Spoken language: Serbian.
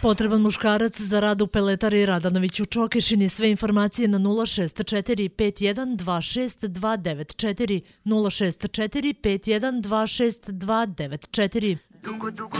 Potreban muškarac za rad u peletari Radanović u Čokešini. Sve informacije na 064 5126 294 064 5126 294.